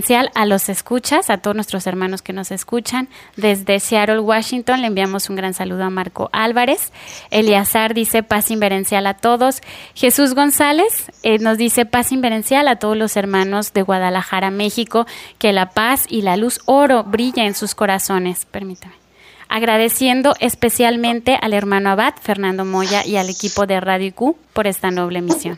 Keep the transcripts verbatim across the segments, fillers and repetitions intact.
especial a los escuchas, a todos nuestros hermanos que nos escuchan. Desde Seattle, Washington, le enviamos un gran saludo a Marco Álvarez. Eliazar dice paz inverencial a todos. Jesús González eh, nos dice paz inverencial a todos los hermanos de Guadalajara, México. Que la paz y la luz oro brilla en sus corazones. Permítame. Agradeciendo especialmente al hermano Abad, Fernando Moya, y al equipo de Radio I Q por esta noble misión.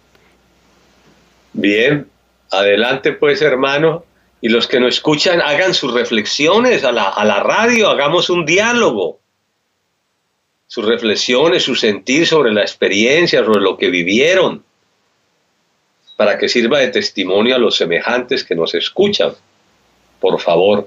Bien, adelante pues, hermano, y los que nos escuchan hagan sus reflexiones a la, a la radio, hagamos un diálogo, sus reflexiones, su sentir sobre la experiencia, sobre lo que vivieron, para que sirva de testimonio a los semejantes que nos escuchan, por favor.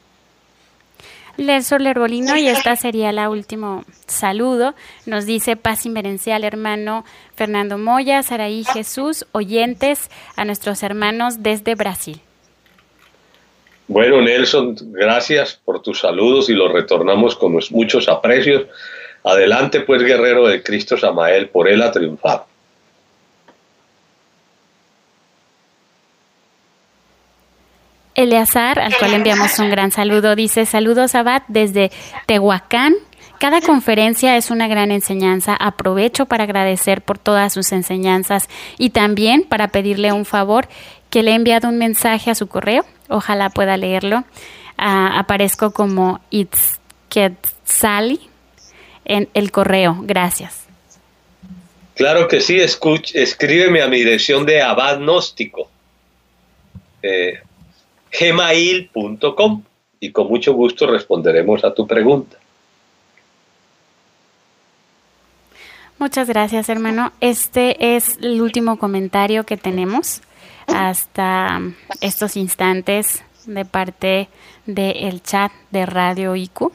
Lerso Lerbolino, y esta sería la último saludo, nos dice paz inverencial, hermano Fernando Moya, Saraí Jesús, oyentes, a nuestros hermanos desde Brasil. Bueno, Nelson, gracias por tus saludos y los retornamos con muchos aprecios. Adelante pues, guerrero de Cristo Samael, por él a triunfar. Eleazar, al cual enviamos un gran saludo, dice: saludos Abad desde Tehuacán. Cada conferencia es una gran enseñanza. Aprovecho para agradecer por todas sus enseñanzas y también para pedirle un favor, que le he enviado un mensaje a su correo. Ojalá pueda leerlo. Uh, aparezco como Itzquetzali en el correo. Gracias. Claro que sí, escuch, escríbeme a mi dirección de Abad Gnóstico. Eh, gmail punto com y con mucho gusto responderemos a tu pregunta. Muchas gracias, hermano. Este es el último comentario que tenemos hasta estos instantes de parte del chat de Radio I Q.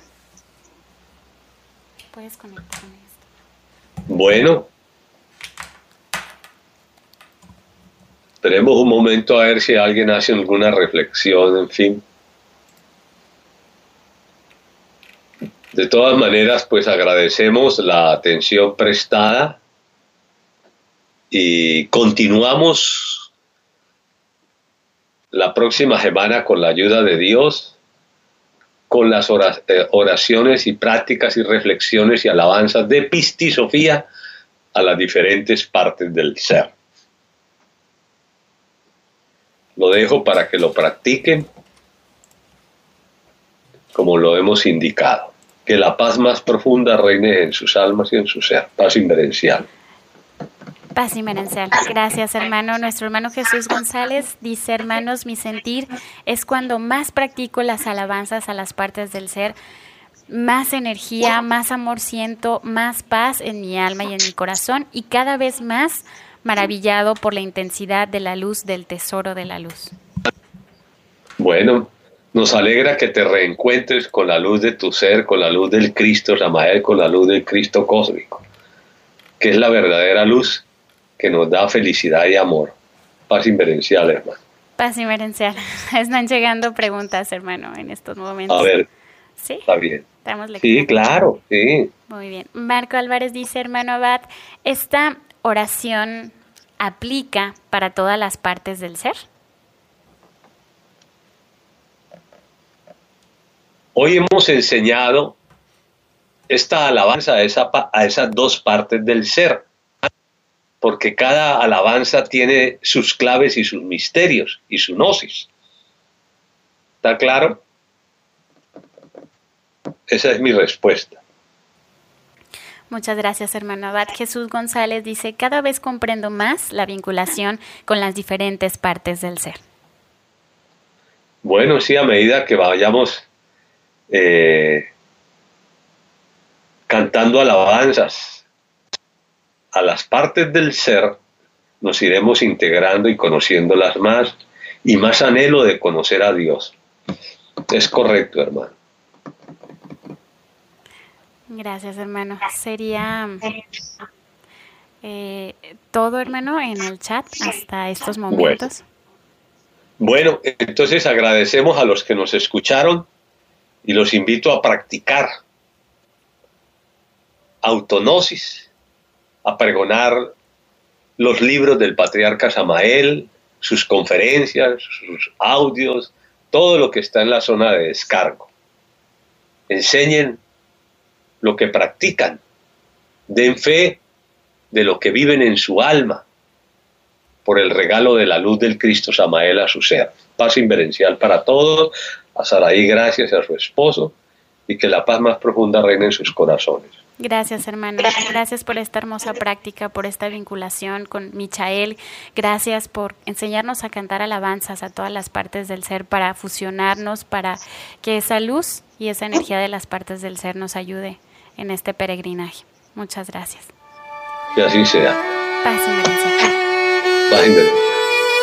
¿Puedes conectarme esto? Bueno. Esperemos un momento a ver si alguien hace alguna reflexión, en fin. De todas maneras, pues agradecemos la atención prestada y continuamos la próxima semana con la ayuda de Dios, con las oraciones y prácticas y reflexiones y alabanzas de Pistisofía a las diferentes partes del ser. Lo dejo para que lo practiquen como lo hemos indicado. Que la paz más profunda reine en sus almas y en su ser. Paz inverencial. Paz inverencial. Gracias, hermano. Nuestro hermano Jesús González dice: hermanos, mi sentir es cuando más practico las alabanzas a las partes del ser, más energía, más amor siento, más paz en mi alma y en mi corazón, y cada vez más maravillado por la intensidad de la luz del tesoro de la luz. Bueno, nos alegra que te reencuentres con la luz de tu ser, con la luz del Cristo Samael, con la luz del Cristo cósmico, que es la verdadera luz que nos da felicidad y amor. Paz inverencial, hermano. Paz inverencial. Están llegando preguntas, hermano, en estos momentos. A ver, ¿sí? Está bien. Sí, claro, sí. Muy bien. Marco Álvarez dice: hermano Abad, esta oración aplica para todas las partes del ser. Hoy hemos enseñado esta alabanza a, esa, a esas dos partes del ser, porque cada alabanza tiene sus claves y sus misterios y su gnosis. ¿Está claro? Esa es mi respuesta. Muchas gracias, hermano Abad. Jesús González dice: cada vez comprendo más la vinculación con las diferentes partes del ser. Bueno, sí, a medida que vayamos eh, cantando alabanzas a las partes del ser, nos iremos integrando y conociéndolas más, y más anhelo de conocer a Dios. Es correcto, hermano. Gracias, hermano. Sería eh, todo, hermano, en el chat hasta estos momentos. Bueno. bueno, entonces agradecemos a los que nos escucharon y los invito a practicar autognosis, a pregonar los libros del patriarca Samael, sus conferencias, sus audios, todo lo que está en la zona de descargo. Enseñen lo que practican, den fe de lo que viven en su alma, por el regalo de la luz del Cristo Samael a su ser. Paz inverencial para todos, a Saraí gracias y a su esposo, y que la paz más profunda reine en sus corazones. Gracias, hermano. Gracias por esta hermosa práctica, por esta vinculación con Michael. Gracias por enseñarnos a cantar alabanzas a todas las partes del ser, para fusionarnos, para que esa luz y esa energía de las partes del ser nos ayude en este peregrinaje. Muchas gracias. Que así sea. Paz inverencial. Paz inverencial.